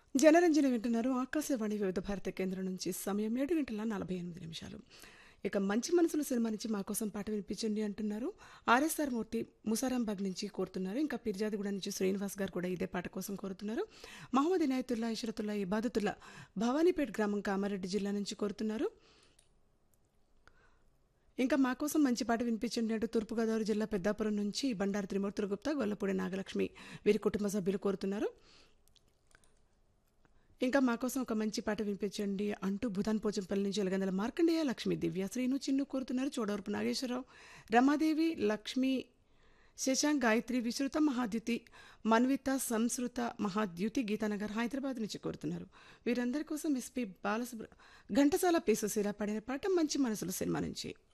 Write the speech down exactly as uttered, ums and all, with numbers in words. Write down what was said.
జనరంజని వింటున్నారు ఆకాశవాణి వివిధ భారత కేంద్రం నుంచి సమయం ఏడు గంటల నలభై ఎనిమిది నిమిషాలు. ఇక మంచి మనసులు సినిమా నుంచి మా కోసం పాట వినిపించండి అంటున్నారు. ఆర్ఎస్ఆర్ మూర్తి ముసారాంబాగ్ నుంచి కోరుతున్నారు. ఇంకా పిర్జాదిగూడ నుంచి శ్రీనివాస్ గారు కూడా ఇదే పాట కోసం కోరుతున్నారు. మహమ్మద్ ఇనాయతుల్లా ఇషరతుల్లా ఇబాదతుల్లా భవానీపేట్ గ్రామం కామారెడ్డి జిల్లా నుంచి కోరుతున్నారు. ఇంకా మా కోసం మంచి పాట వినిపించండి అంటూ తూర్పుగోదావరి జిల్లా పెద్దాపురం నుంచి బండారు త్రిమూర్తుల గుప్తా గొల్లపూడి నాగలక్ష్మి వీరి కుటుంబ సభ్యులు కోరుతున్నారు. ఇంకా మా కోసం ఒక మంచి పాట వినిపించండి అంటూ భూతాన్ పోచంపల్లి నుంచి ఎలగందల మార్కండేయ లక్ష్మి దివ్య శ్రీను చిన్ను కోరుతున్నారు. చోడవరపు నాగేశ్వరరావు రమాదేవి లక్ష్మి శశాంక్ గాయత్రి విశ్రుత మహాద్యుతి మన్విత సంస్కృత మహాద్యుతి గీతానగర్ హైదరాబాద్ నుంచి కోరుతున్నారు. వీరందరి కోసం ఎస్పీ బాలసుబ్ర ఘంటసాల పి సుశీల పాడిన పాట మంచి మనసులు సినిమా నుంచి.